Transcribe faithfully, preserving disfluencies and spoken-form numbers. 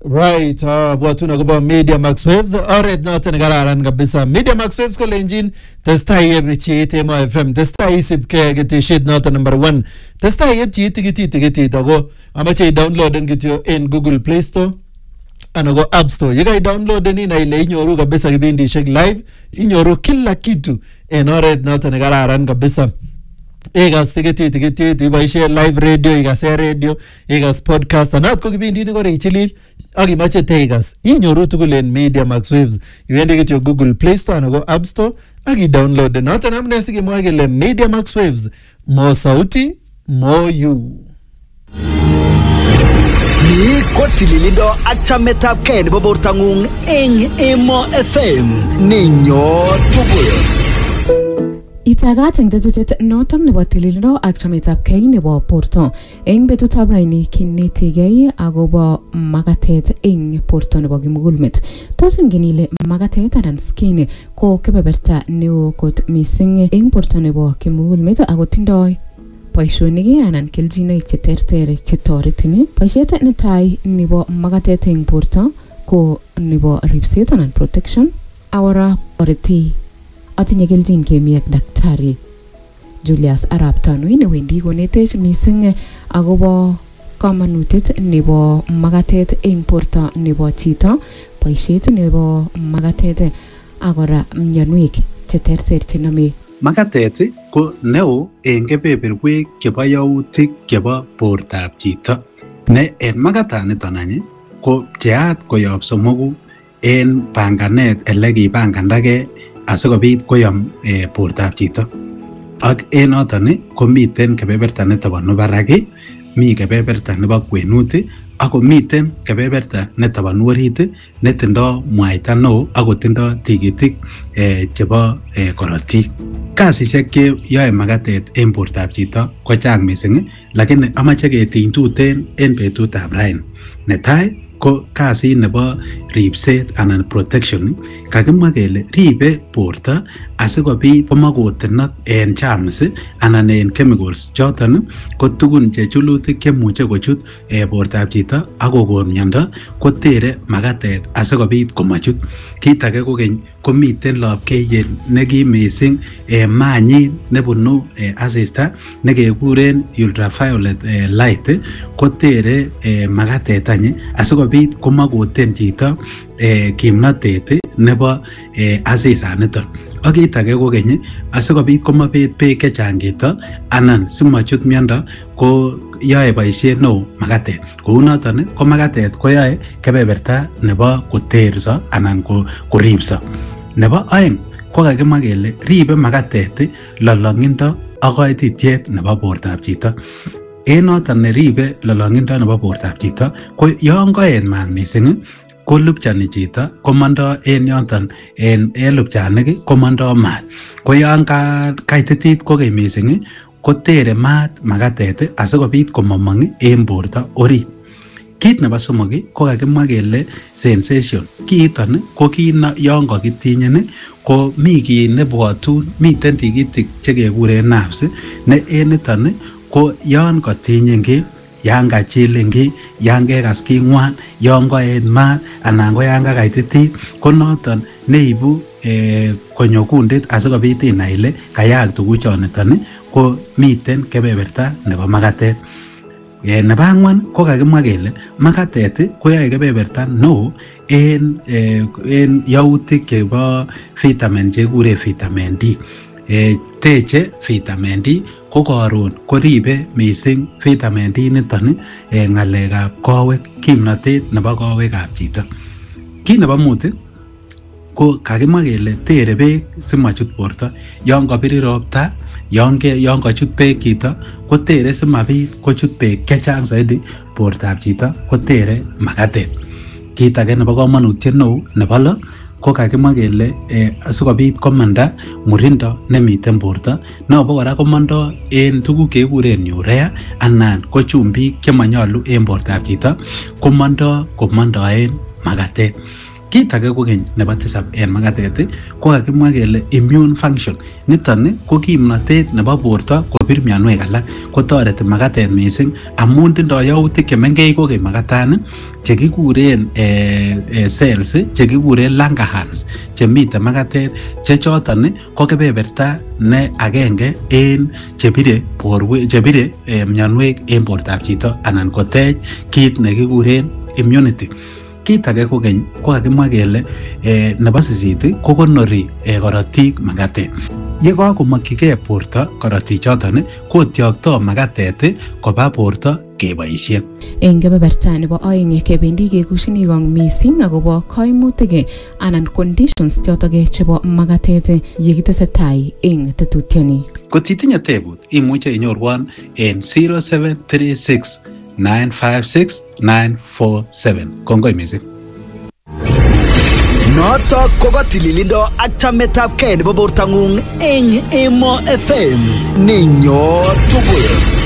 Right, uh, bwatuna kuba Media Max Waves, oret noten gararan kabisa. Media Max Waves kole engine, testai yeb chiit Emo F M, testai isip ke giti shit noten number one. Testai yeb chiit giti giti tago, amache download en gitio in Google Play Store, anago App Store. Yega download ni na ile inyoru kabisa kibindi shake live, inyoru kila kitu en oret noten gararan kabisa. Egas tiketi tiketi tibaishe live radio, egas air radio, egas podcast, anat ko kibindi ni gore ichilil agi mache tegas inyoru tugul en Media Max Waves. Iwende get your Google Play Store anago App Store agi download na ta namne sige mwagele Media Max Waves, mo sauti mo you. Ni kotililindo achametap ken bobortangung eng Emo F M ninyo tugul. Itagat eng tetutiet notok nebo tililindo ak chametab kei nebo borto eng betutab raini kinetigei agobo magatet eng borto nebo kimugulmet. Tos ingen ile magatet anan skin ko kebeberta neo kot mising eng borto nebo kimugulmet ako tindoi boisionik anan keljinoik cheterter chetoretin. Boisiet netai nebo magatet eng borto ko nebo ripset anan protection. Awara oreti atinye keljin kemi ak daktari Julius Arap Tanui ne wendi konetech mising agobo kamanutyet nebo magatet eng borto nebo chito, boisiet nebo magatet agora mionwek cheterter chenome magatet ko neo eng kebeberwek chebo yautik chebo bortab chito. Ne en magataniton any ko pcheat koyob somoku en panganet ele kipangandage asikobit koyom e, bortab chito. Ak en noton komiten kebeberta netabanu barak, mi kebeberta nebo kwenut, ako miten kebeberta netabanu orit netindo mwaita neo ako tindo tikitik e, chebo e, korotik. Kasisiek che yoe magatet en bortab chito ko chang mising, lakini amache ketiny tuten en betutab raini. Netai ko kasit nebo ripset anan protection. Kakimwa kele ribe borto asikobit komakotenak en germs anan en chemicals choton ko tugun chechulutik chemuche kochut e bortab chito akokon miondo, kotere magatet asikobit komachut. Kit age kokeny komiten lapkeiyet nekim mising e manyin nebunu e asista nekekuren ultraviolet e, light kotere e, magatet any asikobit komakoten chito e, kimnatet nebo e, asisaniton. Ak kit age kokeny asikobit komabet beek chechang chito anan simachut miondo ko yoe boisiet neo magatet. Kou noton ko magatet koyoe kebeberta nebo koterso anan ko koripso. Nebo aeng ko kakimwa kele ribe magatet lolongindo ak kaititiet nebo bortab chito. En noton neribe lolongindo nebo bortab chito ko yon kaet maat mising ko lupchani chito komondo en yoton en lupchanik komondo maat. Ko yon kaititit kokeny mising kotere maat magatet asikobit komamong en borto orit. Kit nebo somok ko kakimwa kele sensation. Kiiton ko kit yon kakitinyin ko mi kit nebwatun, miten tikitik chekekuren nerves ne en niton ko yon katinyin ki, yan kachilin ki, yan kekas kingwan, yan kaet maat anan ko yan kakaititit, ko noton neibu e, konyo kundit asikobit inai ile kayaak tuguchoniton ko miten kebeberta nebo magatet. E, nebo angwan ko kakimwa kele magatet koyoe kebeberta neo en e, en yautik chebo vitamin chekure vitamin D. E, teche vitamin D ko karon koribe mising vitamin D niton e, ngalekab kowek, kimnatet nebo kowekab chito. Kit nebo mut ko kakimwa kele tere beek simachut borto. Yon kabir ropta, yon ke yon kachut beek chito kotere simabit kochut beek chechang zaidi bortab chito, kotere magatet. Kit age nebo kamanutiet neo nebo lo ko kakimwa kele eh, asikobit komanda murindo nemiten borto, nobo kora komando en tuguk chekikuren urea anan ko chumbik chemanyalu en bortab chito, komando komandoen magatet. Kit age kokeny nebo tisab en makatet ko kakimwa kele immune function. Niton ko kimnotet nebo borto kobir mionwek alak, kotoreti makatet mising amun tindoi yautik chemengech kokeny makatani chekikuren cells chekikuren Langerhans chemiten makatet, che choton ko kebeberta ne agenge en chebire borwek chebire mionwek en bortab chito anan kotech kit nekikuren immunity. Kit age kokeny ko kakimwa kele nebo sisit ko konori korotik makatet. Ye kakomakyigei borto korotik choton kotyokto makatet koba borto keboisien. Eng kebeberta nebo oeng kebendi kekushini kong missing akobo kaimutik anan conditions chotok chebo makatet yekitesetai eng tetutioni. Kot itinye tebut imuche inyorwon en zero seven three six nine five six nine four seven. Kongoi missing. Notok ko katililindo ak chametabgei nebo bortang'ung eng Emo F M. Ninyo tugul.